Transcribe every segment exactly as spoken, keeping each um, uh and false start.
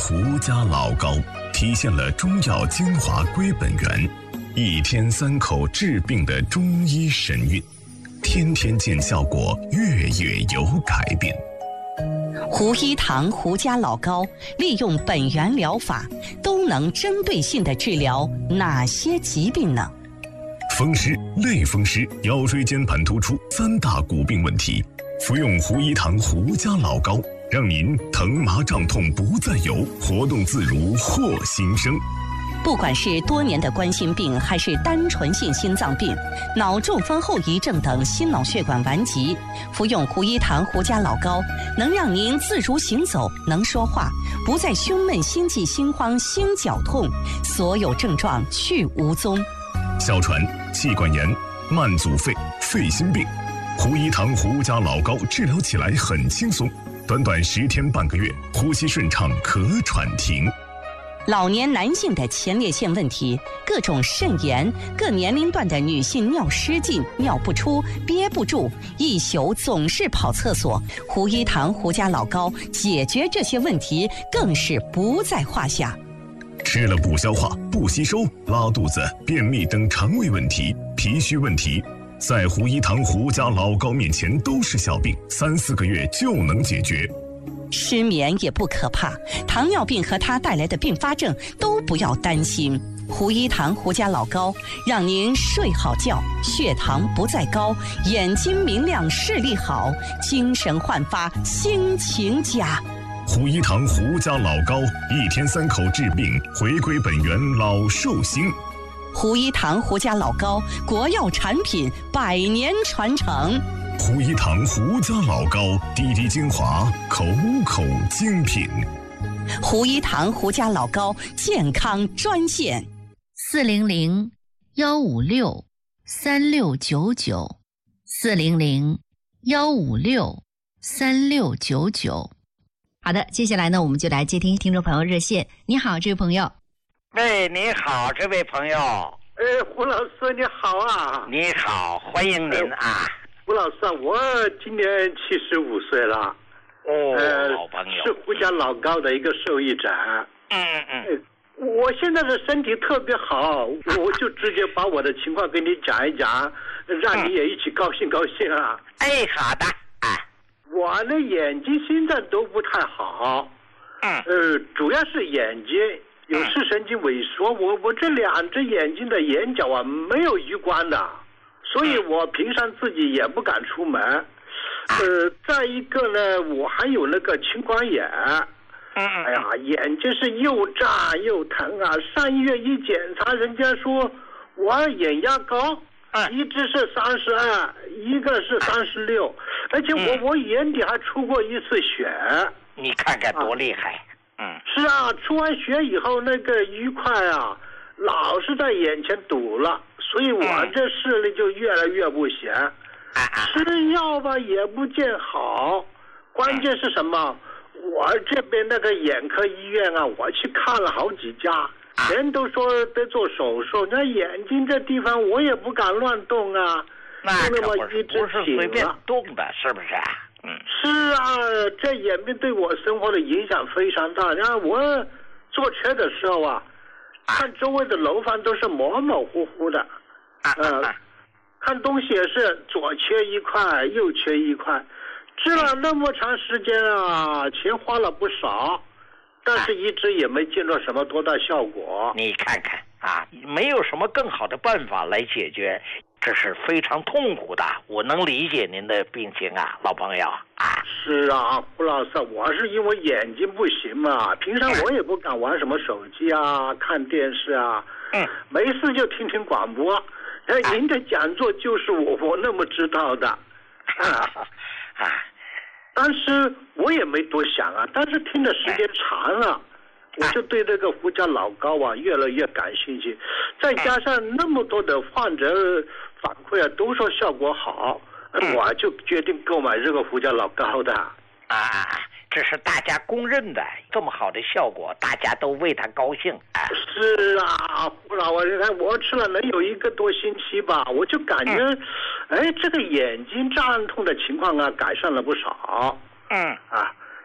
胡家老膏，体现了中药精华归本源，一天三口治病的中医神韵，天天见效果，月月有改变。 胡医堂胡家老膏利用本源疗法，都能针对性地治疗哪些疾病呢？ 风湿、类风湿、腰椎间盘突出三大骨病问题，服用胡医堂胡家老膏，让您疼麻胀痛不再有，活动自如获新生。 不管是多年的冠心病，还是单纯性心脏病、脑中风后遗症等心脑血管顽疾，服用胡医堂胡家老膏，能让您自如行走，能说话，不再胸闷、心悸、心慌、心绞痛，所有症状去无踪。 哮喘、气管炎、慢阻肺、肺心病，胡医堂胡家老膏治疗起来很轻松，短短十天半个月，呼吸顺畅，咳喘停。 老年男性的前列腺问题，各种肾炎，各年龄段的女性尿失禁、尿不出、憋不住，一宿总是跑厕所，胡医堂胡家老膏解决这些问题更是不在话下。 吃了不消化、不吸收、拉肚子、便秘等肠胃问题、脾虚问题，在胡医堂胡家老膏面前都是小病，三四个月就能解决。 失眠也不可怕，糖尿病和它带来的并发症都不要担心。胡医堂胡家老膏让您睡好觉，血糖不再高，眼睛明亮，视力好，精神焕发，心情佳。 胡医堂胡家老膏，一天三口治病，回归本源，老寿星。 胡医堂胡家老膏，国药产品，百年传承。 胡医堂胡家老膏，滴滴精华，口口精品。 胡医堂胡家老膏健康专线： 四零零幺五六三六九九，四零零幺五六三六九九。好的，接下来呢，我们就来接听听众朋友热线。你好，这位朋友。 喂，你好，这位朋友。 哎，胡老师你好啊。 你好，欢迎您啊。 胡老师，我今年七十五岁了。 哦， 呃、 老朋友， 是胡家老膏的一个受益者。 嗯嗯。 我现在的身体特别好，我就直接把我的情况跟你讲一讲，让你也一起高兴高兴啊。 哎，好的。啊， 我的眼睛、心脏都不太好。 嗯。 呃，主要是眼睛有视神经萎缩，我我这两只眼睛的眼角啊没有余光的。所以我平常自己也不敢出门，呃，再一个呢，我还有那个青光眼，哎呀，眼睛是又炸又疼啊！上医院一检查，人家说我眼压高，一只是三十二，一个是三十六，而且我我眼底还出过一次血。 你看看多厉害！嗯， 是啊，出完血以后那个淤块啊，老是在眼前堵了。所以我这视力就越来越不行，吃药吧也不见好，关键是什么？我这边那个眼科医院啊，我去看了好几家，人都说得做手术，那眼睛这地方我也不敢乱动啊， 那就那么一直不是随便动的，是不是？ 嗯，是啊，这眼病对我生活的影响非常大。然后我坐车的时候啊，看周围的楼房都是模模糊糊的。呃，看东西也是左缺一块，右缺一块，治了那么长时间啊，钱花了不少，但是一直也没见到什么多大效果。 你看看啊，没有什么更好的办法来解决，这是非常痛苦的。我能理解您的病情啊，老朋友啊。 是啊，胡老师，我是因为眼睛不行嘛，平常我也不敢玩什么手机啊，看电视啊， 嗯， 没事就听听广播。哎，您的讲座就是我我那么知道的，啊， 啊， 当时我也没多想啊，但是听的时间长了，我就对这个胡家老膏啊越来越感兴趣，再加上那么多的患者反馈啊都说效果好，我就决定购买这个胡家老膏的。 啊，这是大家公认的，这么好的效果，大家都为他高兴啊！ 是啊，胡老，我看我吃了能有一个多星期吧，我就感觉，嗯、哎，这个眼睛胀痛的情况啊改善了不少。 嗯啊，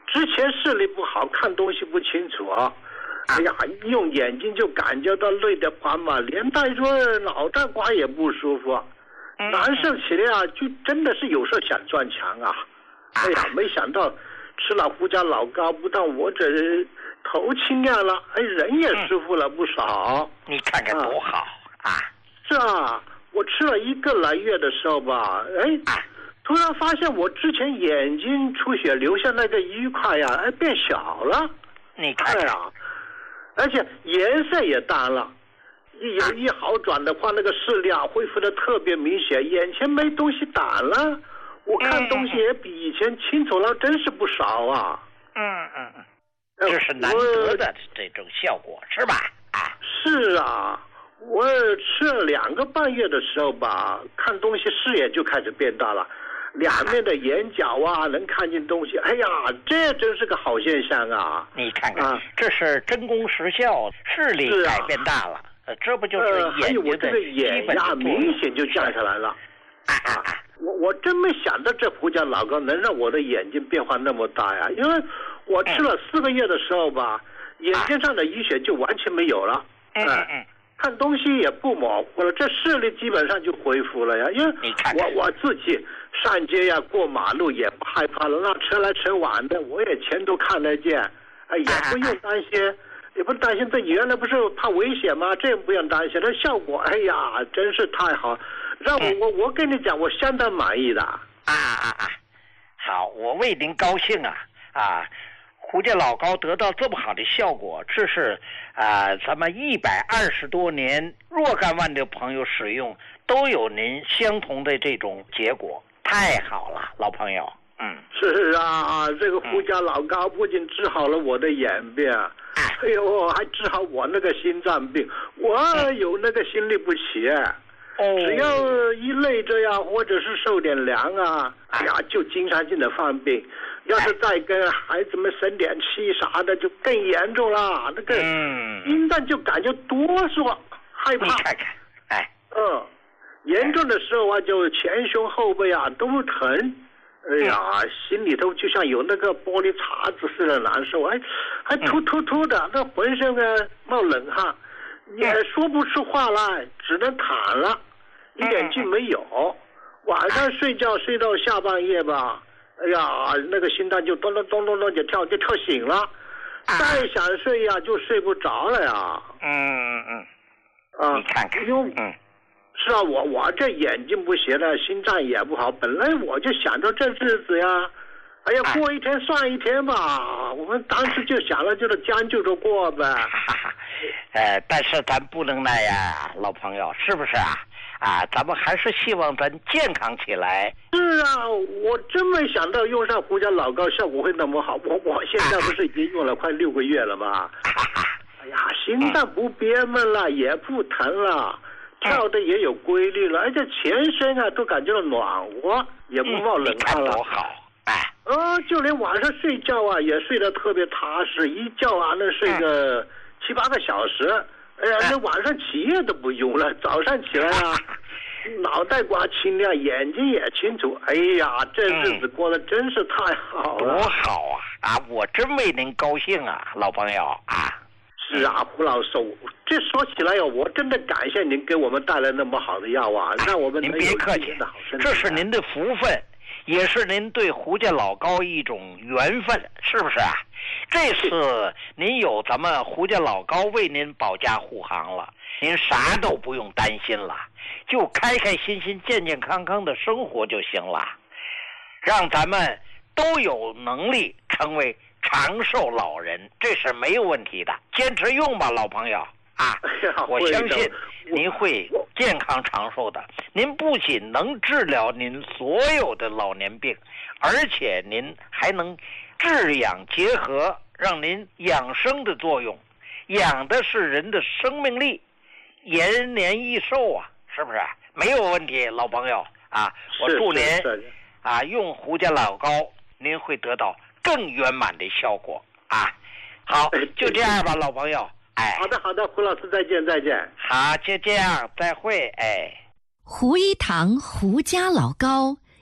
之前视力不好，看东西不清楚，哎呀，用眼睛就感觉到累得慌嘛，连带说脑袋瓜也不舒服，难受起来啊，就真的是有时候想撞墙啊。哎呀，没想到吃了胡椒老膏，不但我这头清亮了，哎，人也舒服了不少。 你看看多好啊！ 是啊，我吃了一个来月的时候吧，哎。突然发现我之前眼睛出血留下那个一块呀，哎，变小了。 你看呀、啊，而且颜色也淡了。一有一好转的话，那个视力啊恢复的特别明显，眼前没东西淡了，我看东西也比以前清楚了，真是不少啊。 嗯嗯嗯，这是难得的这种效果，是吧？啊， 是啊。我吃了两个半月的时候吧，看东西视野就开始变大了。两面的眼角啊，能看见东西。哎呀，这真是个好现象啊！ 你看看，啊、这是真功实效，视力改变大了。啊、这不就是眼睛的基本的作用？呃、还有我这个眼压明显就降下来了。啊，我我真没想到这胡椒老膏能让我的眼睛变化那么大呀！因为我吃了四个月的时候吧，嗯、眼睛上的淤血就完全没有了。 嗯嗯嗯。 看东西也不模糊了，这视力基本上就恢复了呀。因为我我自己上街呀、过马路也不害怕了，那车来车往的，我也全都看得见，哎，也不用担心，也不担心自己原来不是怕危险吗？这不用担心，这效果，哎呀，真是太好，让我我我跟你讲，我相当满意的。啊啊啊！好，我为您高兴啊啊！胡椒老膏得到这么好的效果，这是啊、呃，咱们一百二十多年若干万的朋友使用都有您相同的这种结果，太好了，老朋友。嗯， 是啊，这个胡椒老膏不仅治好了我的眼病，嗯、哎呦，还治好我那个心脏病，我有那个心律不齐。 哦， 只要一累着呀，或者是受点凉啊，哎呀，就经常性的犯病。要是再跟孩子们生点气啥的，就更严重了。那个心脏就感觉哆嗦，害怕。 你看看，哎， 嗯，严重的时候啊，就前胸后背啊都疼。哎呀，嗯、心里头就像有那个玻璃碴子似的难受，哎，还突突突的，那浑身呢冒冷汗。也说不出话来，只能躺了，一点劲没有。晚上睡觉睡到下半夜吧，哎呀，那个心脏就咚咚咚咚咚就跳，就跳醒了。再想睡呀，就睡不着了呀。 嗯嗯啊， 你看看， 因为嗯，是啊，我我这眼睛不行了，心脏也不好，本来我就想着这日子呀。哎呀，过一天算一天吧，我们当时就想了，就是将就着过呗。 呃，但是咱不能那样，老朋友，是不是啊？啊，咱们还是希望咱健康起来。 是啊，我真没想到用上胡椒老膏效果会那么好。我我现在不是已经用了快六个月了吗？哎呀，心脏不憋闷了，也不疼了，跳的也有规律了，而且全身啊都感觉到暖和，也不冒冷汗了。 多好！哎， 呃，就连晚上睡觉啊，也睡得特别踏实，一觉啊能睡个、嗯、七八个小时。哎呀，那晚上起夜都不用了，早上起来啊，脑袋瓜清亮，眼睛也清楚。哎呀，这日子过得真是太好了。 多好啊！啊，我真为您高兴啊，老朋友啊。 是啊，胡老师，这说起来呀，我真的感谢您给我们带来那么好的药啊，让我们能有您别客气，这是您的福分。也是您对胡椒老膏一种缘分，是不是啊？这次您有咱们胡椒老膏为您保驾护航了，您啥都不用担心了，就开开心心、健健康康的生活就行了，让咱们都有能力成为长寿老人，这是没有问题的。坚持用吧，老朋友啊！我相信您会健康长寿的。您不仅能治疗您所有的老年病，而且您还能治养结合，让您养生的作用，养的是人的生命力，延年益寿啊，是不是？没有问题，老朋友啊！我祝您啊用胡椒老膏，您会得到更圆满的效果啊！好，就这样吧，老朋友。哎， 好的好的，胡老师再见再见。 好，就这样，再会。哎， 胡一堂胡家老膏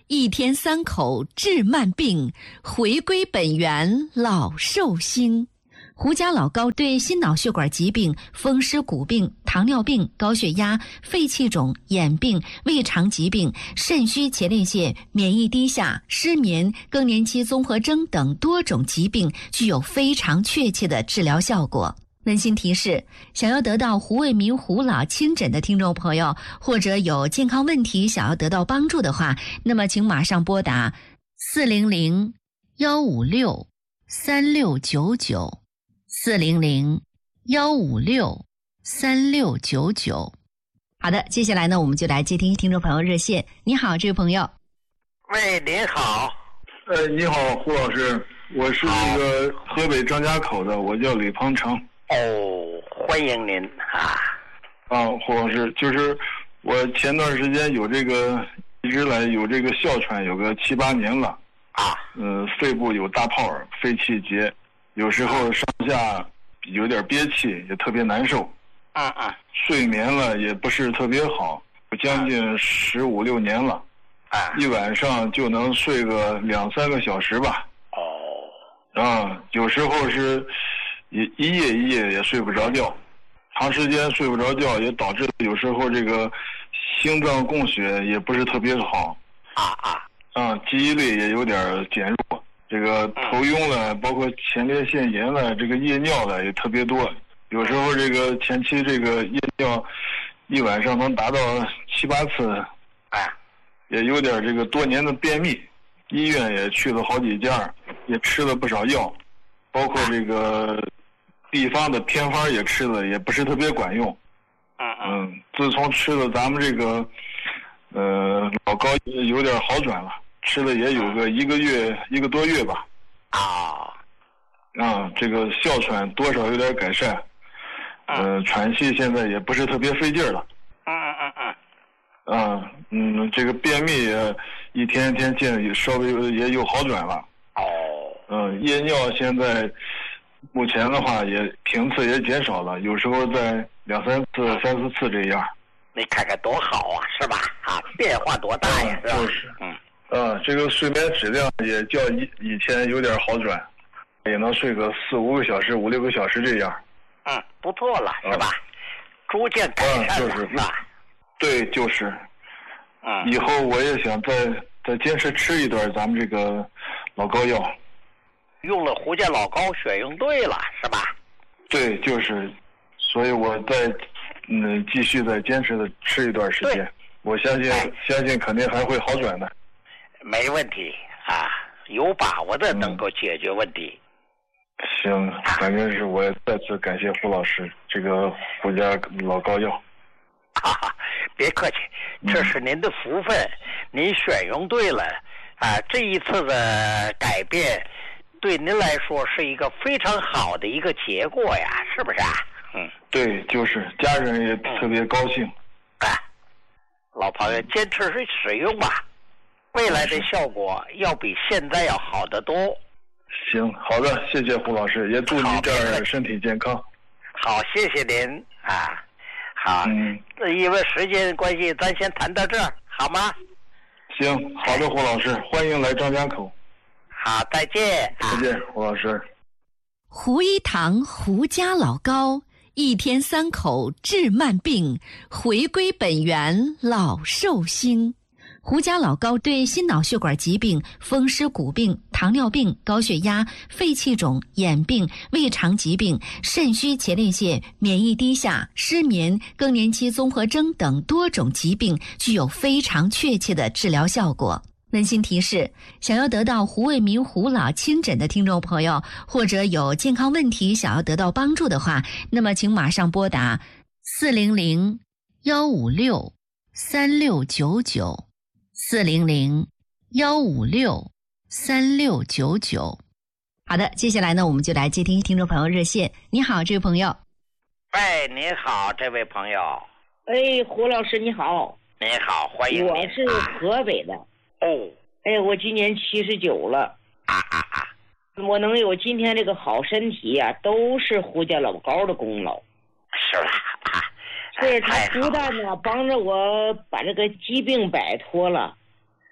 一天三口治慢病，回归本源老寿星。胡家老高对心脑血管疾病、风湿骨病、糖尿病、高血压、肺气肿、眼病、胃肠疾病、肾虚前列腺、免疫低下、失眠、更年期综合征等多种疾病具有非常确切的治疗效果。温馨提示：想要得到胡卫民胡老亲诊的听众朋友，或者有健康问题想要得到帮助的话，那么请马上拨打四零零幺五六三六九九。四零零幺五六三六九九。好的，接下来呢，我们就来接听听众朋友热线。你好，这位朋友。 喂，您好。 呃，你好，胡老师，我是那个河北张家口的，我叫李鹏程。 哦，欢迎您啊。 啊，胡老师，就是我前段时间有这个，一直来有这个哮喘，有个七八年了。 啊。 嗯、呃，肺部有大泡，肺气结。有时候上下有点憋气，也特别难受。 嗯嗯。 睡眠了也不是特别好，将近十五六年了。 啊。 一晚上就能睡个两三个小时吧。 哦。 啊，有时候是一一夜一夜也睡不着觉，长时间睡不着觉也导致有时候这个心脏供血也不是特别好。 啊啊。 啊，记忆力也有点减弱。这个头晕了，包括前列腺炎了，这个夜尿了也特别多。有时候这个前期这个夜尿一晚上能达到七八次， 哎， 也有点这个多年的便秘，医院也去了好几家，也吃了不少药，包括这个地方的偏方也吃了，也不是特别管用。 嗯嗯，自从吃了咱们这个呃老高有点好转了。吃了也有个一个月一个多月吧。 啊， 啊，这个哮喘多少有点改善，呃，喘气现在也不是特别费劲了。 嗯嗯嗯嗯。啊，嗯，这个便秘也一天天见也稍微也有好转了。 哦。 嗯，夜尿现在目前的话也频次也减少了，有时候在两三次、三四次这样。 你看看多好啊，是吧？啊，变化多大呀， 嗯、 是吧？ 就是。 嗯。 啊，这个睡眠质量也较以以前有点好转，也能睡个四五个小时、五六个小时这样。 嗯，不错了，是吧？逐渐改善了， 就是吧？ 对，就是。 嗯。 以后我也想再再坚持吃一段咱们这个老高药。 用了胡家老高，选用对了，是吧？ 对，就是，所以我再嗯继续再坚持的吃一段时间，我相信、哎、相信肯定还会好转的。 没问题啊，有把握的能够解决问题。 嗯、行，反正是我再次感谢胡老师这个胡家老高药。 哈哈，别客气，这是您的福分，嗯、您选用对了啊！这一次的改变，对您来说是一个非常好的一个结果呀，是不是啊？嗯， 对，就是家人也特别高兴。 哎、嗯，老朋友，坚持使用吧。未来的效果要比现在要好得多。 行，好的，谢谢胡老师，也祝你这儿身体健康。 好，谢谢您啊。好， 嗯， 因为时间关系，咱先谈到这儿，好吗？ 行，好的，胡老师，欢迎来张家口。 好，再见。 再见，胡老师。 胡一堂胡家老高，一天三口治慢病，回归本源老寿星。胡家老高对心脑血管疾病、风湿骨病、糖尿病、高血压、肺气肿、眼病、胃肠疾病、肾虚前列腺、免疫低下、失眠、更年期综合征等多种疾病具有非常确切的治疗效果。温馨提示：想要得到胡卫民胡老亲诊的听众朋友，或者有健康问题想要得到帮助的话，那么请马上拨打四零零幺五六三六九九。四零零幺五六三六九九。好的，接下来呢，我们就来接听听众朋友热线。你好，这位朋友。 喂，你好，这位朋友。 哎，胡老师你好。 你好，欢迎您。 我是河北的。 啊、哦。 哎，我今年七十九了。 啊啊啊！ 我能有今天这个好身体呀、啊，都是胡家老高的功劳。 是吧？啊。 对，他不但呢帮着我把这个疾病摆脱了，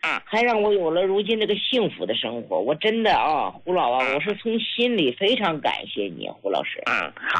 嗯， 还让我有了如今这个幸福的生活。我真的啊，胡老啊，我是从心里非常感谢你，胡老师。 嗯，好。